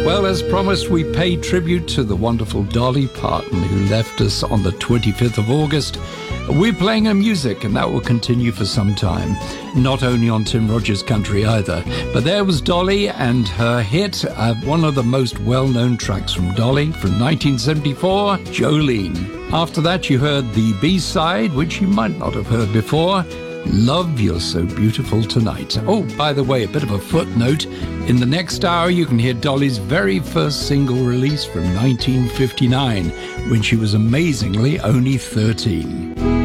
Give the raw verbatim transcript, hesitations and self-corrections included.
Well, as promised, we pay tribute to the wonderful Dolly Parton, who left us on the twenty-fifth of August. We're playing her music, and that will continue for some time. Not only on Tim Rogers Country either. But there was Dolly and her hit, uh, one of the most well-known tracks from Dolly, from nineteen seventy-four, Jolene. After that, you heard the B-side, which you might not have heard before, Love, You're So Beautiful Tonight. Oh, by the way, a bit of a footnote. In the next hour, you can hear Dolly's very first single release from nineteen fifty-nine, when she was amazingly only thirteen.